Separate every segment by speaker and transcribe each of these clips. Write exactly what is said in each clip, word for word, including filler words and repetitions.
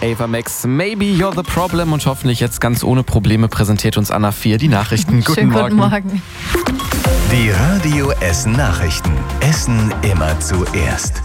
Speaker 1: Ava Max, Maybe You're the Problem, und hoffentlich jetzt ganz ohne Probleme präsentiert uns Anna vier die Nachrichten. Guten
Speaker 2: Schönen
Speaker 1: Morgen.
Speaker 2: Guten Morgen.
Speaker 3: Die Radio Essen Nachrichten. Essen immer zuerst.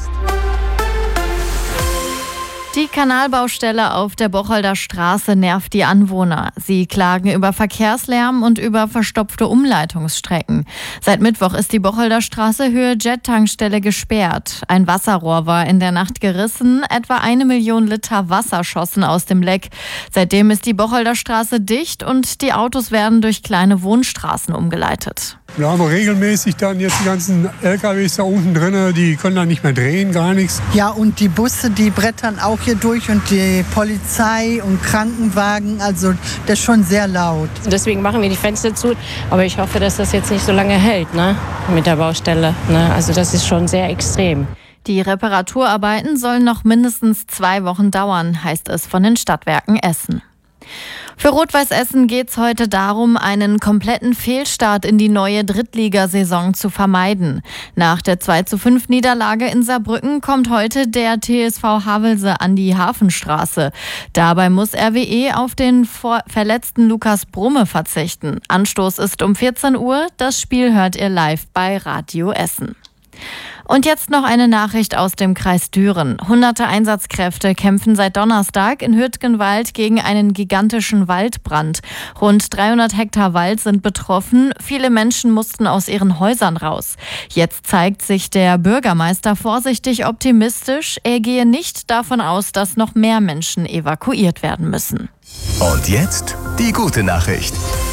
Speaker 2: Die Kanalbaustelle auf der Bocholder Straße nervt die Anwohner. Sie klagen über Verkehrslärm und über verstopfte Umleitungsstrecken. Seit Mittwoch ist die Bocholder Straße Höhe Jet-Tankstelle gesperrt. Ein Wasserrohr war in der Nacht gerissen. Etwa eine Million Liter Wasser schossen aus dem Leck. Seitdem ist die Bocholder Straße dicht und die Autos werden durch kleine Wohnstraßen umgeleitet.
Speaker 4: Wir haben regelmäßig dann jetzt die ganzen L K Ws da unten drin, die können dann nicht mehr drehen, gar nichts.
Speaker 5: Ja, und die Busse, die brettern auch hier durch und die Polizei und Krankenwagen, also das ist schon sehr laut.
Speaker 6: Deswegen machen wir die Fenster zu, aber ich hoffe, dass das jetzt nicht so lange hält, ne, mit der Baustelle. Ne? Also das ist schon sehr extrem.
Speaker 2: Die Reparaturarbeiten sollen noch mindestens zwei Wochen dauern, heißt es von den Stadtwerken Essen. Für Rot-Weiß Essen geht es heute darum, einen kompletten Fehlstart in die neue Drittligasaison zu vermeiden. Nach der zwei zu fünf Niederlage in Saarbrücken kommt heute der T S V Havelse an die Hafenstraße. Dabei muss R W E auf den vor- verletzten Lukas Brumme verzichten. Anstoß ist um vierzehn Uhr. Das Spiel hört ihr live bei Radio Essen. Und jetzt noch eine Nachricht aus dem Kreis Düren. Hunderte Einsatzkräfte kämpfen seit Donnerstag in Hürtgenwald gegen einen gigantischen Waldbrand. Rund dreihundert Hektar Wald sind betroffen. Viele Menschen mussten aus ihren Häusern raus. Jetzt zeigt sich der Bürgermeister vorsichtig optimistisch. Er gehe nicht davon aus, dass noch mehr Menschen evakuiert werden müssen.
Speaker 3: Und jetzt die gute Nachricht.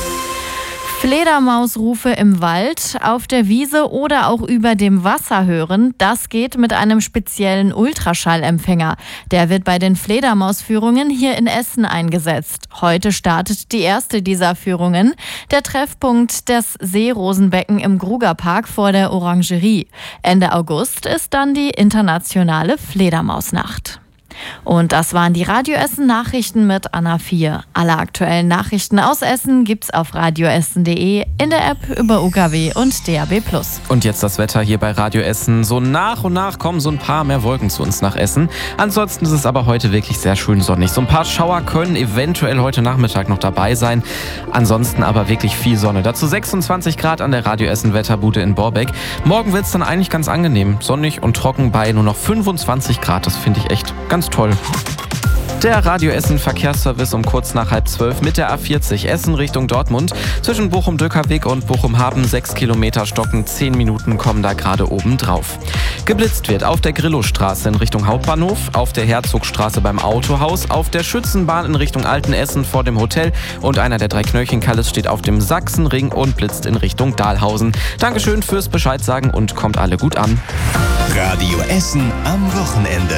Speaker 2: Fledermausrufe im Wald, auf der Wiese oder auch über dem Wasser hören, das geht mit einem speziellen Ultraschallempfänger. Der wird bei den Fledermausführungen hier in Essen eingesetzt. Heute startet die erste dieser Führungen. Der Treffpunkt das Seerosenbecken im Grugerpark vor der Orangerie. Ende August ist dann die internationale Fledermausnacht. Und das waren die Radio Essen Nachrichten mit Anna vier. Alle aktuellen Nachrichten aus Essen gibt's auf radioessen punkt de, in der App, über U K W und D A B plus.
Speaker 1: Und jetzt das Wetter hier bei Radio Essen. So nach und nach kommen so ein paar mehr Wolken zu uns nach Essen. Ansonsten ist es aber heute wirklich sehr schön sonnig. So ein paar Schauer können eventuell heute Nachmittag noch dabei sein. Ansonsten aber wirklich viel Sonne. Dazu sechsundzwanzig Grad an der Radio Essen Wetterbude in Borbeck. Morgen wird's dann eigentlich ganz angenehm. Sonnig und trocken bei nur noch fünfundzwanzig Grad. Das finde ich echt ganz toll. Der Radio Essen Verkehrsservice um kurz nach halb zwölf mit der A vierzig Essen Richtung Dortmund. Zwischen Bochum-Döckerweg und Bochum-Haben sechs Kilometer stocken, zehn Minuten kommen da gerade oben drauf. Geblitzt wird auf der Grillowstraße in Richtung Hauptbahnhof, auf der Herzogstraße beim Autohaus, auf der Schützenbahn in Richtung Altenessen vor dem Hotel und einer der drei Knöllchenkalles steht auf dem Sachsenring und blitzt in Richtung Dahlhausen. Dankeschön fürs Bescheid sagen und kommt alle gut an.
Speaker 3: Radio Essen am Wochenende.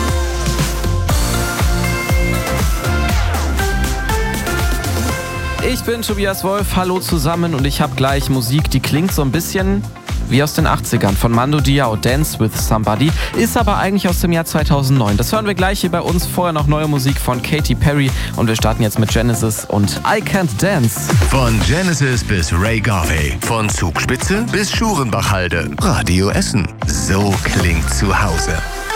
Speaker 1: Ich bin Tobias Wolf, hallo zusammen, und ich habe gleich Musik, die klingt so ein bisschen wie aus den achtzigern von Mando Diao, Dance with Somebody, ist aber eigentlich aus dem Jahr zweitausendneun. Das hören wir gleich hier bei uns, vorher noch neue Musik von Katy Perry und wir starten jetzt mit Genesis und I Can't Dance.
Speaker 3: Von Genesis bis Ray Garvey, von Zugspitze bis Schurenbachhalde. Radio Essen, so klingt zu Hause.